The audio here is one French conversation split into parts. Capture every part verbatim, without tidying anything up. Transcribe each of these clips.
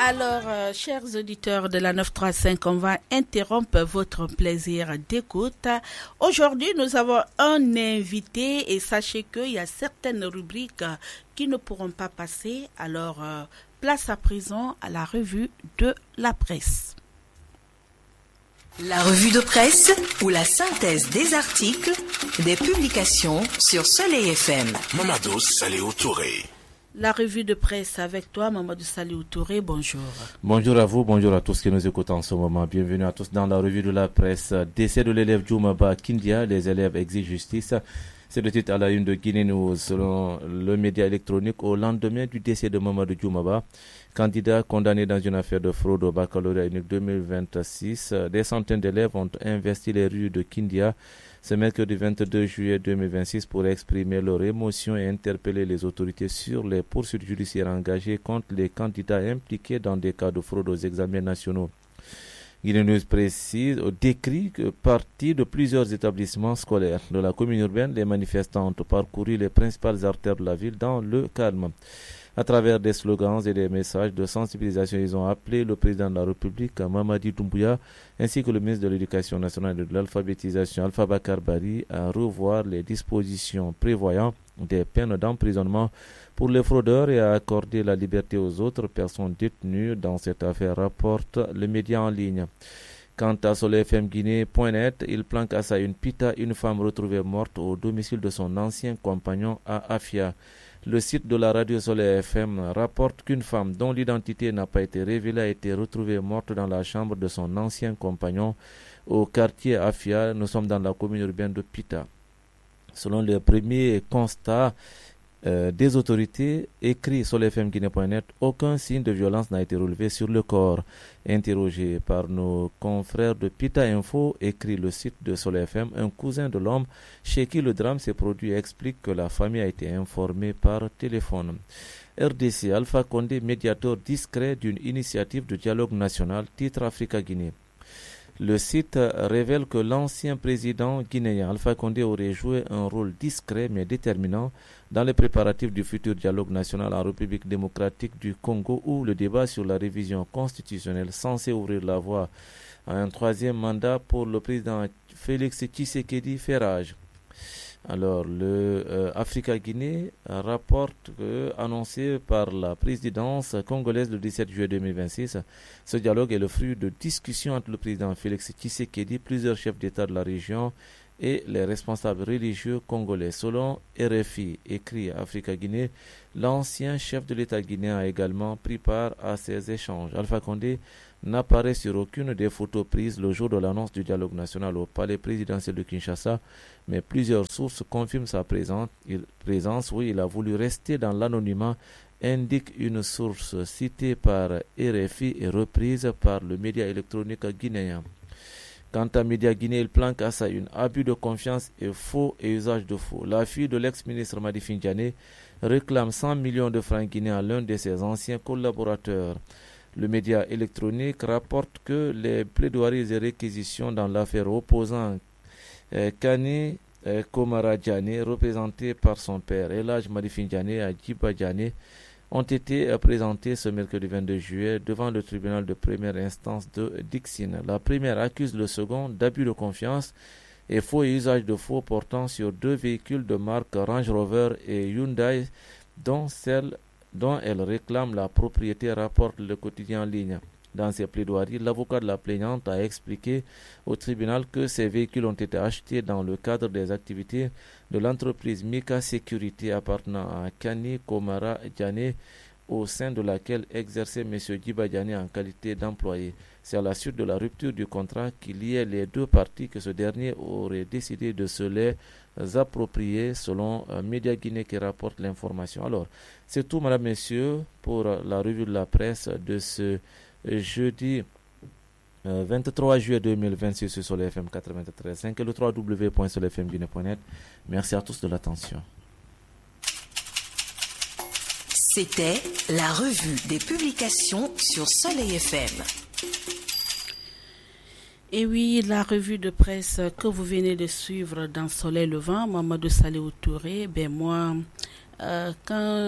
Alors, euh, chers auditeurs de la neuf cent trente-cinq, on va interrompre votre plaisir d'écoute. Aujourd'hui, nous avons un invité et sachez qu'il y a certaines rubriques qui ne pourront pas passer. Alors, euh, place à présent à la revue de la presse. La revue de presse ou la synthèse des articles, des publications sur Soleil F M. Mamadou Saléo Touré. La revue de presse avec toi, Mamadou Saléo Touré, bonjour. Bonjour à vous, bonjour à tous qui nous écoutent en ce moment. Bienvenue à tous dans la revue de la presse. Décès de l'élève Djoumaba Kindia, les élèves exigent justice. C'est le titre à la une de Guinée News, selon le média électronique, au lendemain du décès de Mamadou Djoumaba, candidat condamné dans une affaire de fraude au baccalauréat unique deux mille vingt-six. Des centaines d'élèves ont investi les rues de Kindia ce mercredi vingt-deux juillet deux mille vingt-six pour exprimer leur émotion et interpeller les autorités sur les poursuites judiciaires engagées contre les candidats impliqués dans des cas de fraude aux examens nationaux. Guinée News précise, décrit que partis de plusieurs établissements scolaires de la commune urbaine, les manifestants ont parcouru les principales artères de la ville dans le calme. À travers des slogans et des messages de sensibilisation, ils ont appelé le président de la République, Mamadi Doumbouya, ainsi que le ministre de l'Éducation nationale et de l'Alphabétisation, Alpha Bakar Bari, à revoir les dispositions prévoyant des peines d'emprisonnement pour les fraudeurs et à accorder la liberté aux autres personnes détenues dans cette affaire, rapporte le média en ligne. Quant à soleil f m guinée point net, il planque à sa une pita une femme retrouvée morte au domicile de son ancien compagnon à Afia. Le site de la radio Soleil F M rapporte qu'une femme dont l'identité n'a pas été révélée a été retrouvée morte dans la chambre de son ancien compagnon au quartier Afia. Nous sommes dans la commune urbaine de Pita. Selon les premiers constats euh, des autorités, écrit soleil f m guinée point net, aucun signe de violence n'a été relevé sur le corps. Interrogé par nos confrères de Pita Info, écrit le site de Soleil F M, un cousin de l'homme chez qui le drame s'est produit explique que la famille a été informée par téléphone. R D C, Alpha Condé, médiateur discret d'une initiative de dialogue national, titre Africa-Guinée. Le site révèle que l'ancien président guinéen Alpha Condé aurait joué un rôle discret mais déterminant dans les préparatifs du futur dialogue national en République démocratique du Congo, où le débat sur la révision constitutionnelle censé ouvrir la voie à un troisième mandat pour le président Félix Tshisekedi fait rage. Alors, le euh, Africa-Guinée rapporte que, annoncé par la présidence congolaise le dix-sept juillet deux mille vingt-six, ce dialogue est le fruit de discussions entre le président Félix Tshisekedi, plusieurs chefs d'État de la région et les responsables religieux congolais. Selon R F I, écrit Africa-Guinée, l'ancien chef de l'État guinéen a également pris part à ces échanges. Alpha Condé n'apparaît sur aucune des photos prises le jour de l'annonce du dialogue national au palais présidentiel de Kinshasa, mais plusieurs sources confirment sa présence. Il, présence. Oui, il a voulu rester dans l'anonymat, indique une source citée par R F I et reprise par le média électronique guinéen. Quant à Média Guinée, il planque à ça une abus de confiance et faux et usage de faux. La fille de l'ex-ministre Madi Findiane réclame cent millions de francs guinéens à l'un de ses anciens collaborateurs. Le média électronique rapporte que les plaidoiries et réquisitions dans l'affaire opposant euh, Kane euh, Komara Diané, représenté par son père Elhaj Madi Findiane à Djiba Diané, ont été euh, présentées ce mercredi vingt-deux juillet devant le tribunal de première instance de Dixine. La première accuse le second d'abus de confiance et faux et usage de faux portant sur deux véhicules de marque Range Rover et Hyundai, dont celle dont elle réclame la propriété, rapporte le quotidien en ligne. Dans ses plaidoiries, l'avocat de la plaignante a expliqué au tribunal que ces véhicules ont été achetés dans le cadre des activités de l'entreprise Mika Sécurité appartenant à Kani Komara Diané, au sein de laquelle exerçait M. Djiba Diané en qualité d'employé. C'est à la suite de la rupture du contrat qui liait les deux parties que ce dernier aurait décidé de se les approprier, selon euh, Média Guinée qui rapporte l'information. Alors, c'est tout, madame, messieurs, pour euh, la revue de la presse de ce euh, jeudi euh, vingt-trois juillet deux mille vingt-six sur Soleil F M quatre-vingt-treize virgule cinq et le w w w point soleil f m guinée point net. Merci à tous de l'attention. C'était la revue des publications sur Soleil F M. Et oui, la revue de presse que vous venez de suivre dans Soleil Levant, Mamadou Saléo Touré, ben moi, euh, quand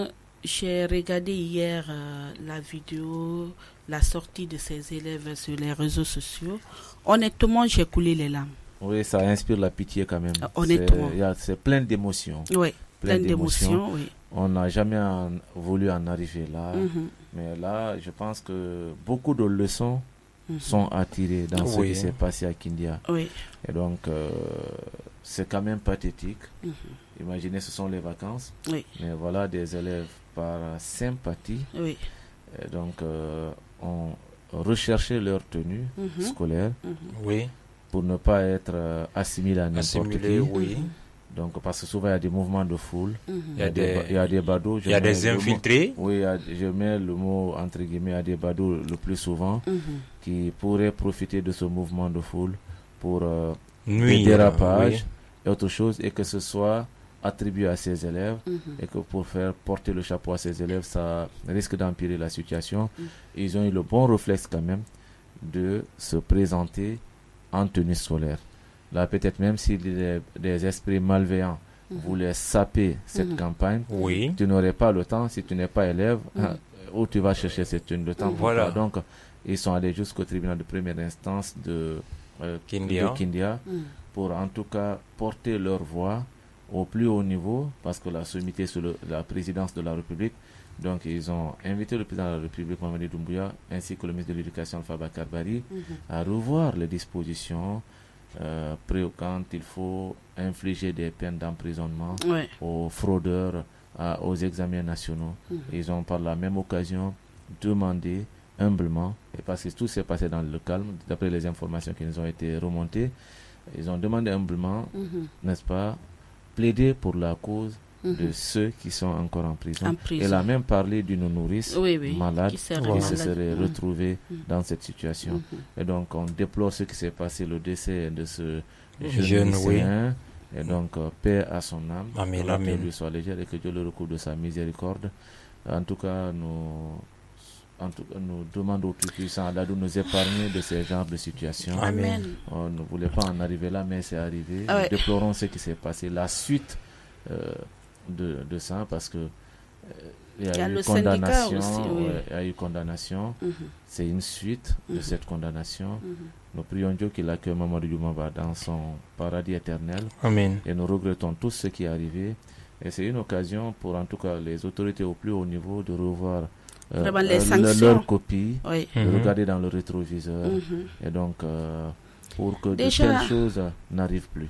J'ai regardé hier euh, la vidéo, la sortie de ces élèves sur les réseaux sociaux. Honnêtement, j'ai coulé les larmes. Oui, ça inspire la pitié quand même. Euh, honnêtement. C'est, y a, c'est plein d'émotions. Oui, plein, plein d'émotions. d'émotions. Oui. On n'a jamais en, voulu en arriver là. Mm-hmm. Mais là, je pense que beaucoup de leçons mm-hmm. sont attirées dans ce oui. qui s'est passé à Kindia. Oui. Et donc, euh, c'est quand même pathétique. Mm-hmm. Imaginez, ce sont les vacances. Oui. Mais voilà des élèves par sympathie. Oui. Et donc, euh, ont recherché leur tenue mm-hmm. scolaire mm-hmm. oui. pour ne pas être euh, assimilés à n'importe Assimilé, qui. Oui. Donc, parce que souvent, il y a des mouvements de foule. Mm-hmm. Il y a des, il y a des badauds. Il y a des infiltrés. Mot, oui, je mets le mot entre guillemets, il y a des badauds le plus souvent mm-hmm. qui pourraient profiter de ce mouvement de foule pour euh, Nuire, des dérapages oui. et autre chose, et que ce soit attribué à ces élèves mm-hmm. et que pour faire porter le chapeau à ces élèves, ça risque d'empirer la situation. Mm-hmm. Ils ont eu le bon réflexe quand même de se présenter en tenue scolaire. Là, peut-être même si des, des esprits malveillants mm-hmm. voulaient saper cette mm-hmm. campagne, oui. tu n'aurais pas le temps, si tu n'es pas élève, mm-hmm. hein, où tu vas chercher cette tenue de temps. Mm-hmm. Voilà. Donc, ils sont allés jusqu'au tribunal de première instance de euh, Kindia, de Kindia mm-hmm. pour en tout cas porter leur voix au plus haut niveau, parce que la sommité sur le, la présidence de la République. Donc, ils ont invité le président de la République, Mamadi Doumbouya, ainsi que le ministre de l'Éducation, Alpha Bakar Bari, mm-hmm. à revoir les dispositions euh, pré- quand il faut infliger des peines d'emprisonnement ouais. aux fraudeurs, à, aux examens nationaux. Mm-hmm. Ils ont par la même occasion demandé humblement, et parce que tout s'est passé dans le calme, d'après les informations qui nous ont été remontées, ils ont demandé humblement, mm-hmm. n'est-ce pas, plaider pour la cause mm-hmm. de ceux qui sont encore en prison. En prison. Elle a même parlé d'une nourrice oui, oui, malade qui, qui malade. se serait mmh. retrouvée mmh. dans cette situation. Mmh. Et donc, on déplore ce qui s'est passé, le décès de ce jeune, jeune lycéen. Oui. Et donc, euh, paix à son âme. Amen, que Dieu lui soit légère et que Dieu le recouvre de sa miséricorde. En tout cas, nous... En tout cas, nous demandons au Tout-Puissant Allah de nous épargner de ce genre de situation. Amen. On ne voulait pas en arriver là, mais c'est arrivé. Ah ouais. Nous déplorons ce qui s'est passé. La suite euh, de, de ça, parce que euh, il y a, il y a eu condamnation. Aussi, oui. Ouais, il y a eu condamnation. Mm-hmm. C'est une suite mm-hmm. de cette condamnation. Mm-hmm. Nous prions Dieu qu'il accueille Mamadou Youmaba dans son paradis éternel. Amen. Et nous regrettons tout ce qui est arrivé. Et c'est une occasion pour, en tout cas, les autorités au plus haut niveau de revoir Euh, les euh, leur copie, oui. de mm-hmm. regarder dans le rétroviseur mm-hmm. et donc euh, pour que déjà, de telles choses euh, n'arrivent plus.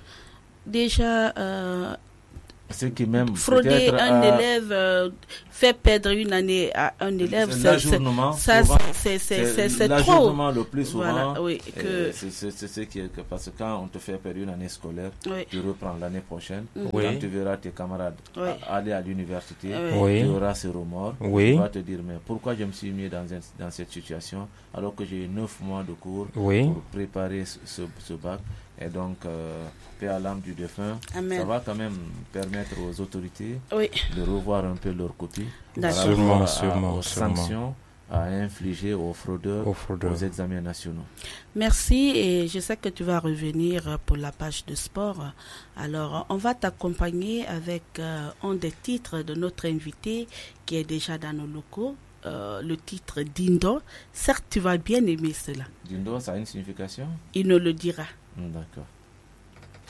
Déjà, euh, ce qui même frauder un à... élève, euh, faire perdre une année à un élève, c'est, ça, ça souvent, c'est, c'est, c'est, c'est l'ajournement trop. le plus souvent. Voilà, oui, que... c'est, c'est, c'est ce qui est que, parce que quand on te fait perdre une année scolaire, oui. tu reprends l'année prochaine. Mm-hmm. Oui. Quand tu verras tes camarades oui. aller à l'université, oui. tu auras ce remords. Oui. Tu vas te dire, mais pourquoi je me suis mis dans, un, dans cette situation alors que j'ai eu neuf mois de cours oui. pour préparer ce, ce, ce bac. Et donc, euh, paix à l'âme du défunt. Amen. Ça va quand même permettre aux autorités oui. de revoir un peu leur copie par sûrement, rapport sûrement, à, aux sûrement. sanctions à infliger aux fraudeurs, aux fraudeurs, aux examens nationaux. Merci, et je sais que tu vas revenir pour la page de sport. Alors, on va t'accompagner avec euh, un des titres de notre invité qui est déjà dans nos locaux. Euh, le titre Dindo. Certes, tu vas bien aimer cela. Dindo, ça a une signification? Il nous le dira. D'accord.